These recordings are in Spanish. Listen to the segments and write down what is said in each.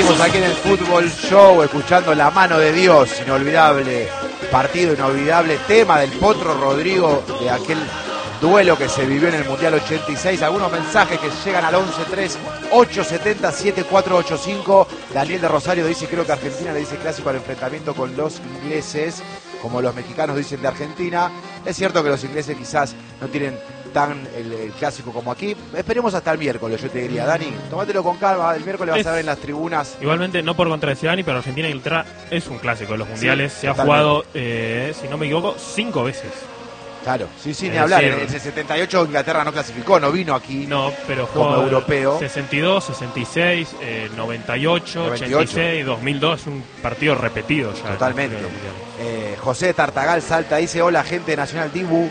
Seguimos aquí en el Fútbol Show, escuchando La Mano de Dios, inolvidable partido, inolvidable tema del Potro Rodrigo, de aquel duelo que se vivió en el Mundial 86. Algunos mensajes que llegan al 11-3-870-7485. Daniel de Rosario dice, creo que Argentina le dice clásico al enfrentamiento con los ingleses, como los mexicanos dicen de Argentina. Es cierto que los ingleses quizás no tienen tan el clásico como aquí. Esperemos hasta el miércoles, yo te diría. Dani, tómatelo con calma, el miércoles vas a ver en las tribunas. Igualmente, no por contradecir a Dani, pero Argentina e Inglaterra es un clásico de los mundiales. Sí, se ha jugado, si no me equivoco, 5 veces. Claro, sí, ni hablar. En el 78 Inglaterra no clasificó, no vino aquí. No, pero como europeo. 62, 66, 98, 86, 2002, es un partido repetido ya. Totalmente. José Tartagal Salta dice, hola gente de Nacional Dibu.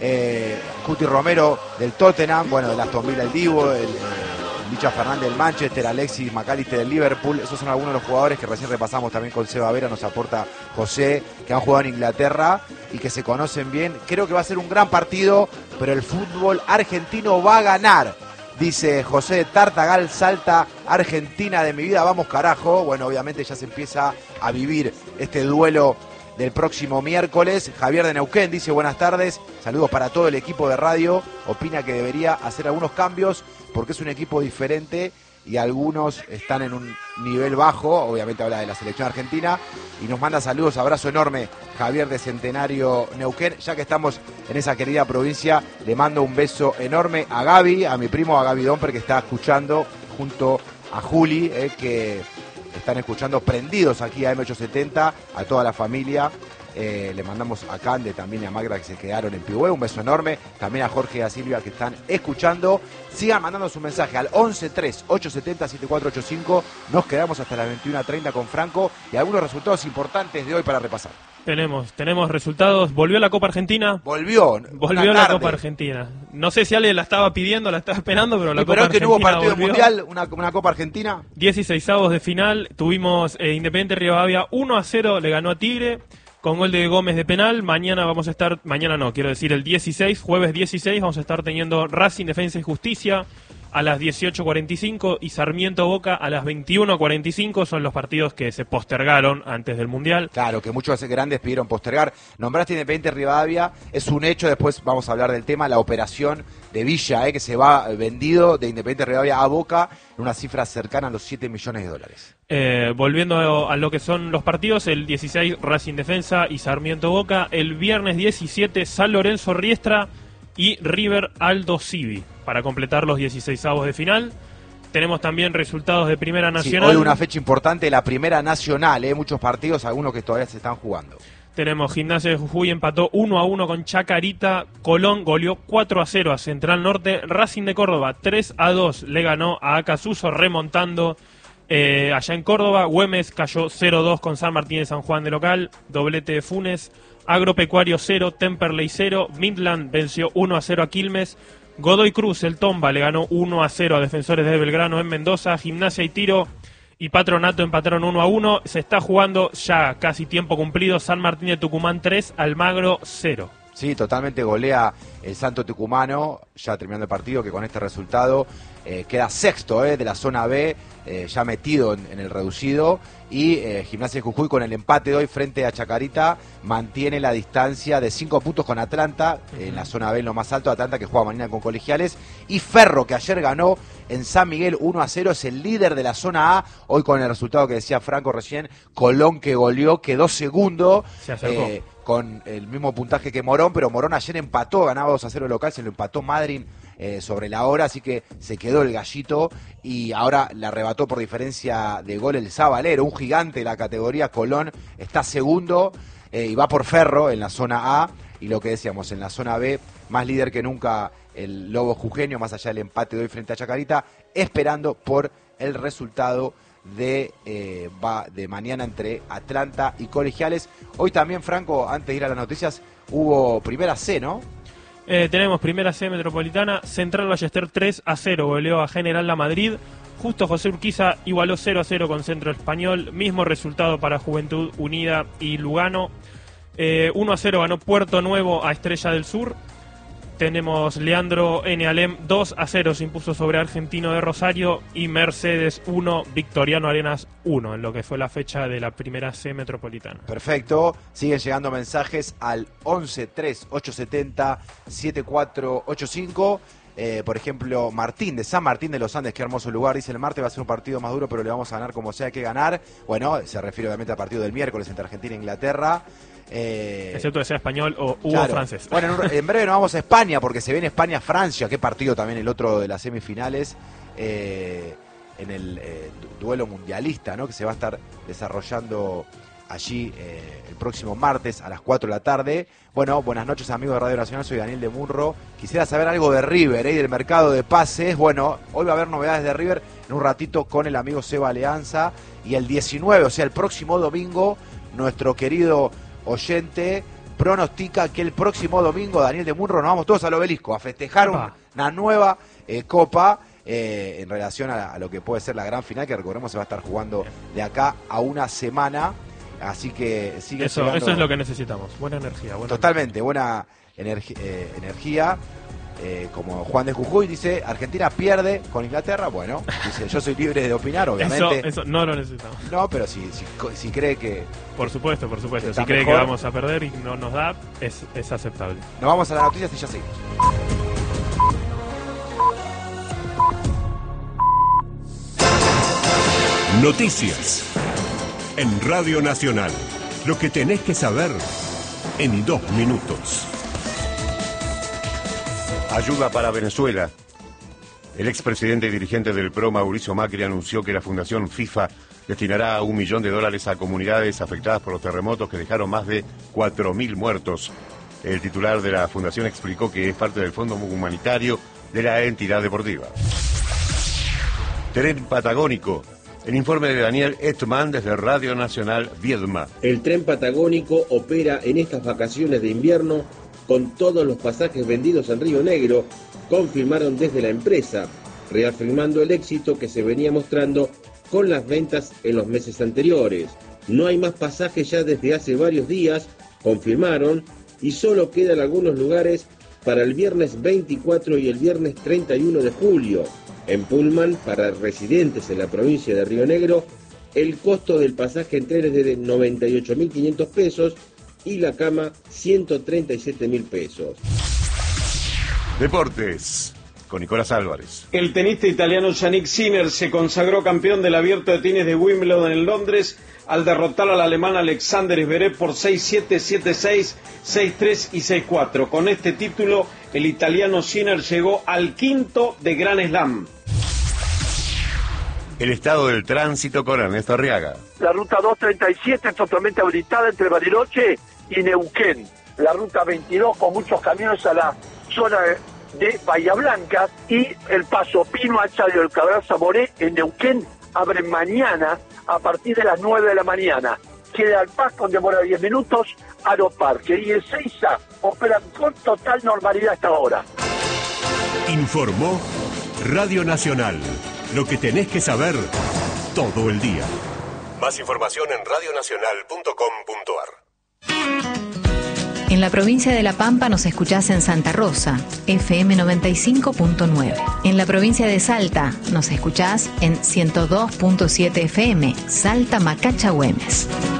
Cuti Romero del Tottenham, bueno, del Aston Villa el Dibu, el Licha Fernández del Manchester, Alexis McAllister del Liverpool. Esos son algunos de los jugadores que recién repasamos también con Seba Vera, nos aporta José, que han jugado en Inglaterra y que se conocen bien. Creo que va a ser un gran partido, pero el fútbol argentino va a ganar, dice José Tartagal Salta. Argentina de mi vida, vamos carajo. Bueno, obviamente ya se empieza a vivir este duelo del próximo miércoles. Javier de Neuquén dice, buenas tardes, saludos para todo el equipo de radio. Opina que debería hacer algunos cambios porque es un equipo diferente y algunos están en un nivel bajo. Obviamente habla de la selección argentina y nos manda saludos, abrazo enorme Javier de Centenario Neuquén. Ya que estamos en esa querida provincia, le mando un beso enorme a Gaby, a mi primo, a Gaby Domper, que está escuchando junto a Juli, que están escuchando prendidos aquí a M870, a toda la familia. Le mandamos a Cande también y a Magda, que se quedaron en Pihue, un beso enorme. También a Jorge y a Silvia, que están escuchando. Sigan mandando su mensaje al 11-3-870-7485. Nos quedamos hasta las 21:30 con Franco y algunos resultados importantes de hoy para repasar. Tenemos resultados. Volvió la Copa Argentina. Volvió la Copa Argentina. No sé si alguien la estaba pidiendo, la estaba esperando, pero la Copa Argentina. Pero es que no hubo partido mundial, una Copa Argentina. 16avos de final. Tuvimos Independiente Rivadavia 1-0, le ganó a Tigre con gol de Gómez de penal. Mañana vamos a estar, el 16, jueves 16, vamos a estar teniendo Racing, Defensa y Justicia a las 18:45 y Sarmiento Boca a las 21:45. Son los partidos que se postergaron antes del Mundial. Claro, que muchos grandes pidieron postergar. Nombraste Independiente Rivadavia, es un hecho, después vamos a hablar del tema, la operación de Villa, que se va vendido de Independiente Rivadavia a Boca en una cifra cercana a los $7 millones. Volviendo a lo que son los partidos, el 16 Racing Defensa y Sarmiento Boca, el viernes 17 San Lorenzo Riestra y River Aldo Civi, para completar los 16avos de final. Tenemos también resultados de Primera Nacional. Sí, hoy una fecha importante, la Primera Nacional, muchos partidos, algunos que todavía se están jugando. Tenemos Gimnasia de Jujuy, empató 1-1 con Chacarita. Colón goleó 4-0 a Central Norte. Racing de Córdoba 3-2 le ganó a Acasuso, remontando allá en Córdoba. Güemes cayó 0-2 con San Martín de San Juan de local. Doblete de Funes. Agropecuario 0, Temperley 0. Midland venció 1-0 a Quilmes. Godoy Cruz, el Tomba, le ganó 1-0 a Defensores de Belgrano en Mendoza. Gimnasia y Tiro y Patronato empataron 1-1. Se está jugando ya casi tiempo cumplido. San Martín de Tucumán 3, Almagro 0. Sí, totalmente golea el Santo Tucumano, ya terminando el partido, que con este resultado queda sexto de la zona B, ya metido en el reducido. Y Gimnasia de Jujuy, con el empate de hoy frente a Chacarita, mantiene la distancia de 5 puntos con Atlanta, en la zona B, en lo más alto. Atlanta, que juega mañana con Colegiales. Y Ferro, que ayer ganó en San Miguel 1-0, es el líder de la zona A. Hoy, con el resultado que decía Franco recién, Colón, que goleó, quedó segundo. Se acercó. Con el mismo puntaje que Morón, pero Morón ayer empató, ganaba 2-0 local, se lo empató Madryn sobre la hora, así que se quedó el gallito y ahora le arrebató por diferencia de gol el Zabalero, un gigante de la categoría. Colón está segundo y va por Ferro en la zona A, y lo que decíamos, en la zona B, más líder que nunca el Lobo Jujeño, más allá del empate de hoy frente a Chacarita, esperando por el resultado de mañana entre Atlanta y Colegiales. Hoy también, Franco, antes de ir a las noticias, hubo Primera C, ¿no? Tenemos Primera C Metropolitana. Central Ballester 3-0 goleó a General La Madrid. Justo José Urquiza igualó 0-0 con Centro Español. Mismo resultado para Juventud Unida y Lugano. 1-0 ganó Puerto Nuevo a Estrella del Sur. Tenemos Leandro N. Alem 2-0 se impuso sobre Argentino de Rosario y Mercedes 1, Victoriano Arenas 1 en lo que fue la fecha de la primera C metropolitana. Perfecto, siguen llegando mensajes al 11-3-870-7485. Por ejemplo, Martín de San Martín de los Andes, qué hermoso lugar, dice: el martes va a ser un partido más duro, pero le vamos a ganar como sea que ganar. Bueno, se refiere obviamente al partido del miércoles entre Argentina e Inglaterra. Excepto que sea español o claro. francés. Bueno, en breve nos vamos a España, porque se viene España-Francia, qué partido también el otro de las semifinales, en el duelo mundialista, ¿no?, que se va a estar desarrollando allí el próximo martes a las 4 de la tarde. Bueno, buenas noches amigos de Radio Nacional, soy Daniel de Munro. Quisiera saber algo de River y del mercado de pases. Bueno, hoy va a haber novedades de River en un ratito con el amigo Seba Leanza. Y el 19, o sea, el próximo domingo, nuestro querido oyente pronostica que el próximo domingo, Daniel de Munro, nos vamos todos al Obelisco a festejar una nueva Copa en relación a lo que puede ser la gran final, que recordemos se va a estar jugando de acá a una semana. Así que sigue eso es lo que necesitamos, buena energía. Totalmente, buena energía. Como Juan de Jujuy dice, Argentina pierde con Inglaterra. Bueno, dice, yo soy libre de opinar, obviamente. Eso no lo necesitamos. No, pero si cree que... Por supuesto. Si cree que vamos a perder y no nos da, es aceptable. Nos vamos a las noticias y ya seguimos. Noticias en Radio Nacional. Lo que tenés que saber en 2 minutos. Ayuda para Venezuela. El expresidente y dirigente del PRO, Mauricio Macri, anunció que la Fundación FIFA destinará $1 millón a comunidades afectadas por los terremotos que dejaron más de 4.000 muertos. El titular de la fundación explicó que es parte del fondo humanitario de la entidad deportiva. Tren Patagónico. El informe de Daniel Etman desde Radio Nacional Viedma. El tren patagónico opera en estas vacaciones de invierno con todos los pasajes vendidos en Río Negro, confirmaron desde la empresa, reafirmando el éxito que se venía mostrando con las ventas en los meses anteriores. No hay más pasajes ya desde hace varios días, confirmaron, y solo quedan algunos lugares para el viernes 24 y el viernes 31 de julio. En Pullman, para residentes en la provincia de Río Negro, el costo del pasaje en tren es de 98.500 pesos y la cama 137.000 pesos. Deportes, con Nicolás Álvarez. El tenista italiano Yannick Sinner se consagró campeón del Abierto de Tenis de Wimbledon en Londres al derrotar al alemán Alexander Zverev por 6-7, 7-6, 6-3 y 6-4. Con este título, el italiano Sinner llegó al 5º de Grand Slam. El estado del tránsito con Ernesto Arriaga. La ruta 237 totalmente habilitada entre Bariloche y Neuquén. La ruta 22 con muchos camiones a la zona de Bahía Blanca y el paso Pino Achario del Cabral Zamoré en Neuquén abre mañana a partir de las 9 de la mañana. Queda al Paz con demora de 10 minutos, Aeroparque. Y en Seiza opera con total normalidad hasta ahora. Informó Radio Nacional. Lo que tenés que saber todo el día. Más información en radionacional.com.ar. En la provincia de La Pampa nos escuchás en Santa Rosa, FM 95.9. En la provincia de Salta nos escuchás en 102.7 FM, Salta Macacha Güemes.